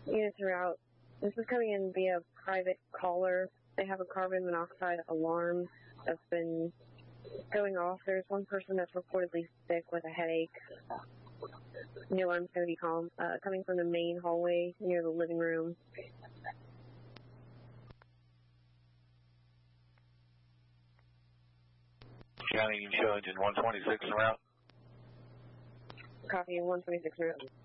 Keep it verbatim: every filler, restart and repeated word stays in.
Units are out. This is coming in via private caller. They have a carbon monoxide alarm that's been going off. There's one person that's reportedly sick with a headache. The alarm's going to be calm. Uh, coming from the main hallway near the living room. County, you show engine one twenty-six en route. Copy, one twenty-six en route.